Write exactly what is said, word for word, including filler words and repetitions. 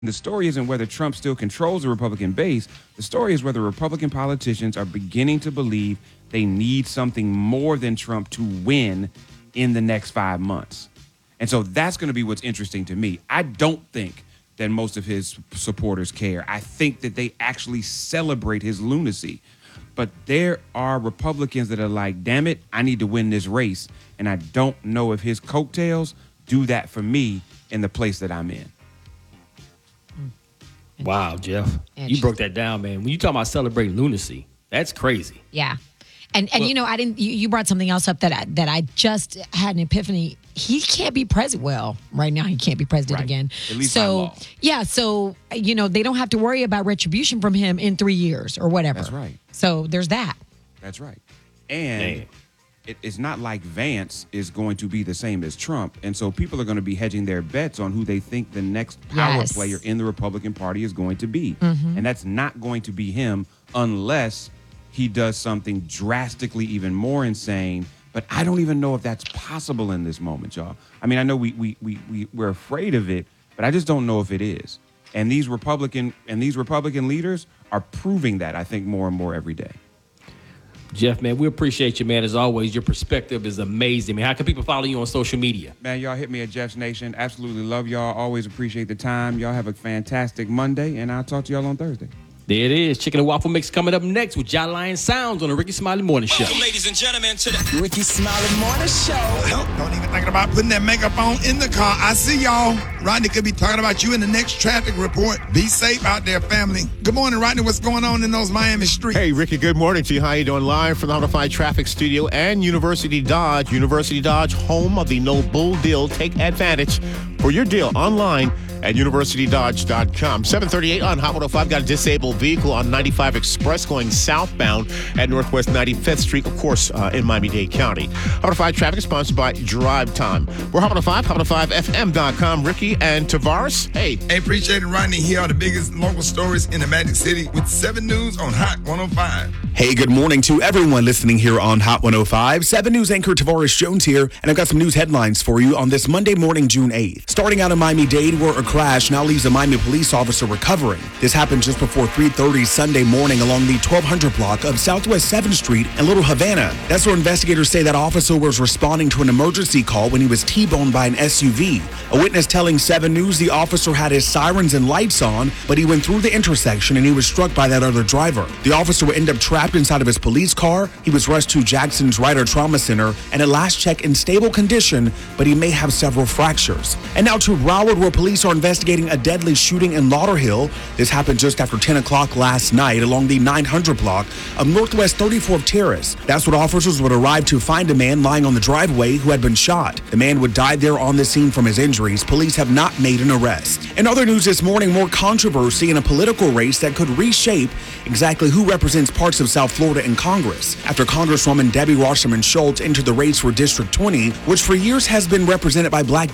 The story isn't whether Trump still controls the Republican base. The story is whether Republican politicians are beginning to believe they need something more than Trump to win in the next five months. And so that's going to be what's interesting to me. I don't think that most of his supporters care. I think that they actually celebrate his lunacy. But there are Republicans that are like, damn it, I need to win this race. And I don't know if his coattails do that for me in the place that I'm in. Wow, Jeff. You broke that down, man. When you talk about celebrating lunacy, that's crazy. Yeah. And and well, you know, I didn't you, you brought something else up that I, that I just had an epiphany. He can't be president. Well, right now he can't be president right. again. At least so by law. yeah, so you know, they don't have to worry about retribution from him in three years or whatever. That's right. So there's that. That's right. And it, it's not like Vance is going to be the same as Trump. And so people are going to be hedging their bets on who they think the next power yes. player in the Republican Party is going to be. Mm-hmm. And that's not going to be him unless he does something drastically even more insane. But I don't even know if that's possible in this moment, y'all. I mean, I know we we we, we we're afraid of it, but I just don't know if it is. And these Republican and these Republican leaders are proving that, I think, more and more every day. Jeff, man, we appreciate you, man. As always, your perspective is amazing. Man, how can people follow you on social media? Man, y'all hit me at Jeff's Nation. Absolutely love y'all. Always appreciate the time. Y'all have a fantastic Monday, and I'll talk to y'all on Thursday. There it is. Chicken and Waffle Mix coming up next with Jai Lion Sounds on the Ricky Smiley Morning Show. Welcome, ladies and gentlemen, to the Ricky Smiley Morning Show. Help, don't even thinking about putting that makeup on in the car. I see y'all. Rodney could be talking about you in the next traffic report. Be safe out there, family. Good morning, Rodney. What's going on in those Miami streets? Hey, Ricky, good morning to you. How you doing? Live from the Notified Traffic Studio and University Dodge. University Dodge, home of the No Bull Deal. Take advantage for your deal online at university dodge dot com. seven thirty-eight on Hot one oh five. Got a disabled vehicle on ninety-five Express going southbound at Northwest ninety-fifth Street, of course, uh, in Miami-Dade County. Hot one oh five traffic is sponsored by Drive Time. We're Hot one oh five, hot one oh five F M dot com. Ricky and Tavares, hey. Hey, appreciate it, Rodney. Here are the biggest local stories in the Magic City with seven News on Hot one oh five. Hey, good morning to everyone listening here on Hot one oh five. seven News anchor Tavares Jones here, and I've got some news headlines for you on this Monday morning, June eighth. Starting out in Miami-Dade, where a crash now leaves a Miami police officer recovering. This happened just before three thirty Sunday morning along the twelve hundred block of Southwest seventh Street in Little Havana. That's where investigators say that officer was responding to an emergency call when he was T-boned by an S U V. A witness telling seven News the officer had his sirens and lights on, but he went through the intersection and he was struck by that other driver. The officer would end up trapped inside of his police car. He was rushed to Jackson's Ryder Trauma Center and at last check in stable condition, but he may have several fractures. And now to Broward, where police are investigating a deadly shooting in Lauderhill. This happened just after ten o'clock last night along the nine hundred block of Northwest thirty-fourth Terrace. That's what officers would arrive to find a man lying on the driveway who had been shot. The man would die there on the scene from his injuries. Police have not made an arrest. In other news this morning, more controversy in a political race that could reshape exactly who represents parts of South Florida in Congress. After Congresswoman Debbie Wasserman Schultz entered the race for District twenty, which for years has been represented by black